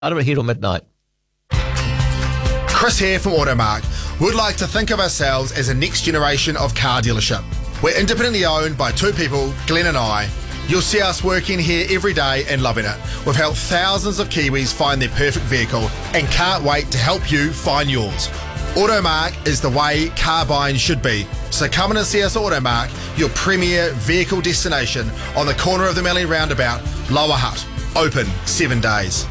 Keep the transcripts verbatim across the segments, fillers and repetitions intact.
Out of a head or midnight. Chris here from Automark. We'd like to think of ourselves as a next generation of car dealership. We're independently owned by two people, Glenn and I. You'll see us working here every day and loving it. We've helped thousands of Kiwis find their perfect vehicle and can't wait to help you find yours. Automark is the way car buying should be. So come in and see us at Automark, your premier vehicle destination on the corner of the Mallee Roundabout, Lower Hutt. Open seven days.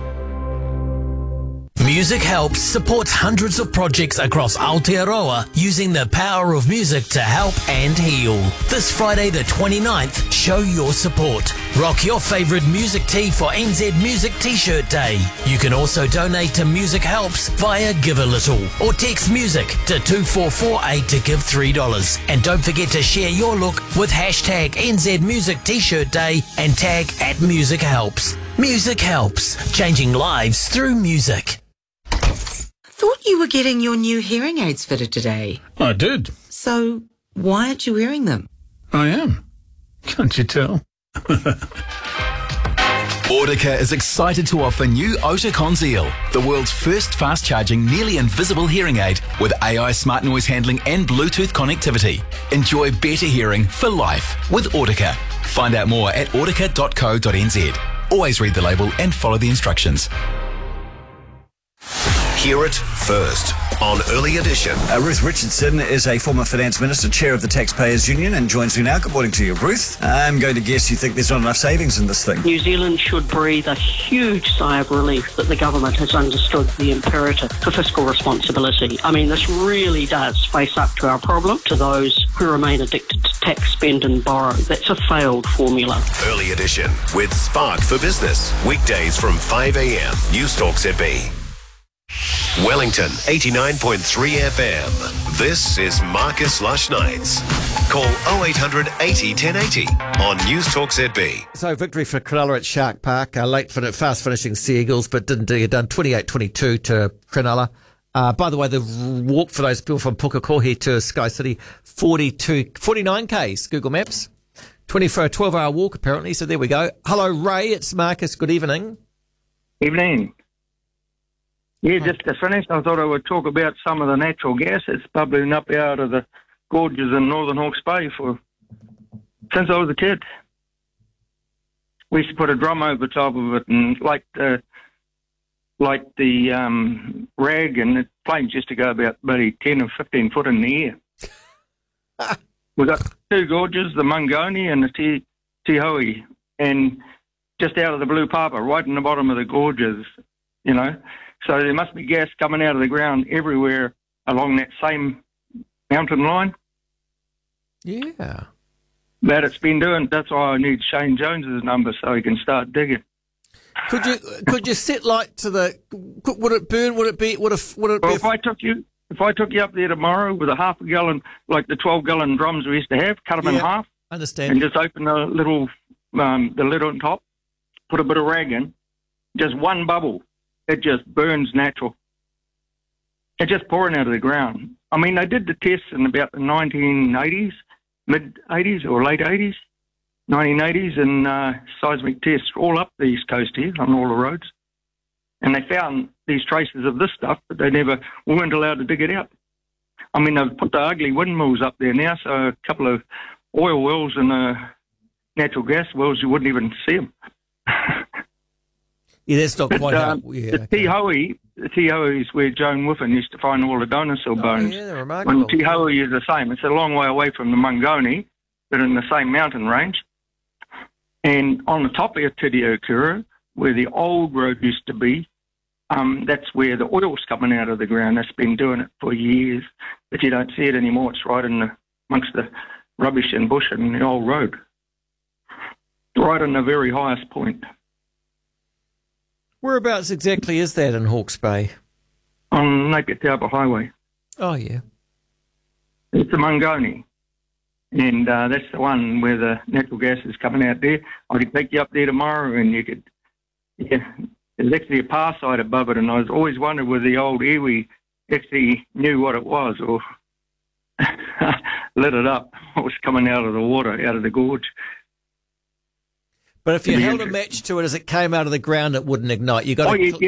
Music Helps supports hundreds of projects across Aotearoa using the power of music to help and heal. This Friday the twenty-ninth, show your support. Rock your favourite music tee for N Z Music T-Shirt Day. You can also donate to Music Helps via Give a Little or text music to two four four eight to give three dollars. And don't forget to share your look with hashtag N Z Music T-Shirt Day and tag at Music Helps. Music Helps, changing lives through music. Thought you were getting your new hearing aids fitted today. I did. So why aren't you wearing them? I am. Can't you tell? Audica is excited to offer new Oticon Zeal, the world's first fast-charging, nearly invisible hearing aid with A I smart noise handling and Bluetooth connectivity. Enjoy better hearing for life with Audica. Find out more at audica dot co dot n z. Always read the label and follow the instructions. Hear it first on Early Edition. Uh, Ruth Richardson is a former finance minister, chair of the Taxpayers Union, and joins me now. Good morning to you, Ruth. I'm going to guess you think there's not enough savings in this thing. New Zealand should breathe a huge sigh of relief that the government has understood the imperative for fiscal responsibility. I mean, this really does face up to our problem, to those who remain addicted to tax, spend and borrow. That's a failed formula. Early Edition with Spark for Business. Weekdays from five a.m. News Talk Z B. Wellington eighty-nine point three F M. This is Marcus Lush Nights. Call oh eight hundred eighty ten eighty on News Talk Z B. So victory for Cronulla at Shark Park. Uh, late fin- fast finishing Seagulls, but didn't do it done twenty-eight twenty-two to Cronulla. Uh, by the way, the walk for those people from Pukekohe to Sky City, forty-two, forty-nine kays, Google Maps. twenty for a twelve hour walk apparently, so there we go. Hello Ray, it's Marcus, good evening. Evening. Yeah, just to finish, I thought I would talk about some of the natural gas that's bubbling up out of the gorges in Northern Hawke's Bay for since I was a kid. We used to put a drum over top of it and like the like the um, rag, and the planes used to go about maybe ten or fifteen foot in the air. We've got two gorges, the Mungoni and the Te Tihoe, and just out of the Blue Papa, right in the bottom of the gorges, you know. So there must be gas coming out of the ground everywhere along that same mountain line. Yeah. That it's been doing. That's why I need Shane Jones's number so he can start digging. Could you could you set light to the? Would it burn? Would it be? Would it? Would it well, be? If I took you, if I took you up there tomorrow with a half a gallon, like the twelve gallon drums we used to have, cut them Yeah, in half, understand. and just open the little um, the lid on top, put a bit of rag in, just one bubble. It just burns natural. It's just pouring out of the ground. I mean, they did the tests in about the nineteen eighties, mid eighties or late eighties, nineteen eighties, and uh, seismic tests all up the East Coast here on all the roads. And they found these traces of this stuff, but they never weren't allowed to dig it out. I mean, they've put the ugly windmills up there now, so a couple of oil wells and uh, natural gas wells, you wouldn't even see them. Yeah, that's not But, quite um, how... Yeah, the okay. Tihoe, the Tihoe is where Joan Whiffen used to find all the dinosaur bones. Oh, yeah, they're remarkable. When Tihoe is the same. It's a long way away from the Mungoni, but in the same mountain range. And on the top of Titiokura, where the old road used to be, um, that's where the oil's coming out of the ground. That's been doing it for years, but you don't see it anymore. It's right in the, amongst the rubbish and bush and the old road, right on the very highest point. Whereabouts exactly is that in Hawke's Bay? On Napier Taupo Highway. Oh, yeah. It's the Mungoni. And uh, that's the one where the natural gas is coming out there. I could take you up there tomorrow and you could, yeah, there's actually a par site above it, and I was always wondered whether the old iwi actually knew what it was or lit it up, what was coming out of the water, out of the gorge. But if you It'd be held a interesting. match to it as it came out of the ground, it wouldn't ignite. You got Oh, to you,